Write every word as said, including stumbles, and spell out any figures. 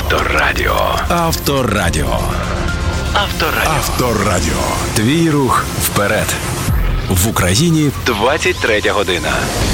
Авторадіо. Авторадіо. Авторадіо. Авторадіо. Твій рух вперед. В Україні двадцять третя година.